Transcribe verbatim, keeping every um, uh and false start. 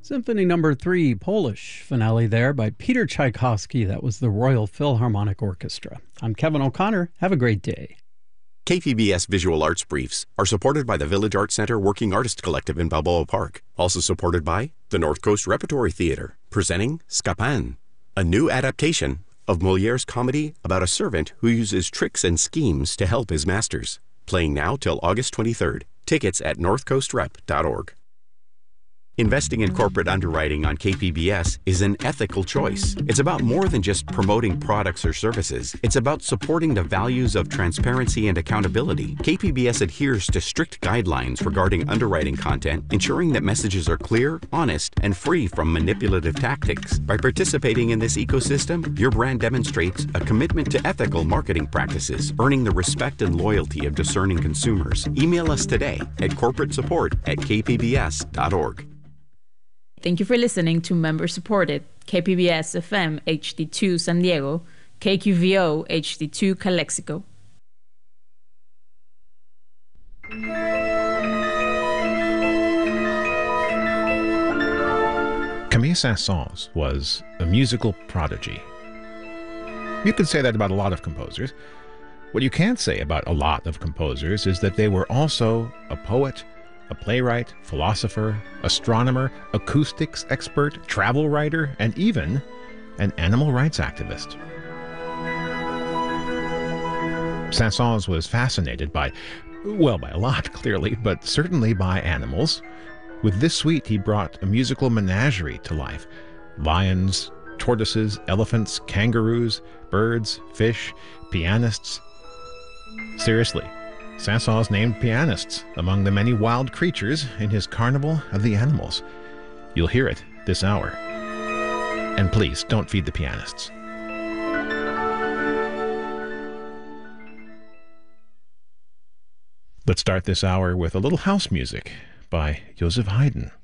Symphony Number Three, Polish, finale there by Peter Tchaikovsky. That was the Royal Philharmonic Orchestra. I'm Kevin O'Connor. Have a great day. K P B S Visual Arts Briefs are supported by the Village Arts Center Working Artist Collective in Balboa Park. Also supported by the North Coast Repertory Theater, presenting Scapin, a new adaptation of Moliere's comedy about a servant who uses tricks and schemes to help his masters. Playing now till August twenty-third. Tickets at north coast rep dot org. Investing in corporate underwriting on K P B S is an ethical choice. It's about more than just promoting products or services. It's about supporting the values of transparency and accountability. K P B S adheres to strict guidelines regarding underwriting content, ensuring that messages are clear, honest, and free from manipulative tactics. By participating in this ecosystem, your brand demonstrates a commitment to ethical marketing practices, earning the respect and loyalty of discerning consumers. Email us today at corporate support at k p b s dot org. Thank you for listening to member-supported K P B S F M H D two San Diego, K Q V O H D two Calexico. Camille Saint-Saëns was a musical prodigy. You could say that about a lot of composers. What you can't say about a lot of composers is that they were also a poet, a playwright, philosopher, astronomer, acoustics expert, travel writer, and even an animal rights activist. Saint-Saëns was fascinated by, well, by a lot, clearly, but certainly by animals. With this suite, he brought a musical menagerie to life. Lions, tortoises, elephants, kangaroos, birds, fish, pianists. Seriously, Saint-Saëns named pianists among the many wild creatures in his Carnival of the Animals. You'll hear it this hour. And please, don't feed the pianists. Let's start this hour with a little house music by Joseph Haydn.